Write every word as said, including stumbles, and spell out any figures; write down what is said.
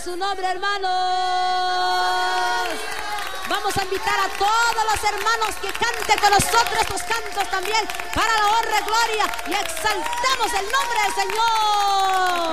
su nombre, hermanos. Vamos a invitar a todos los hermanos que canten con nosotros estos cantos también para la honra y gloria, y exaltamos el nombre del Señor.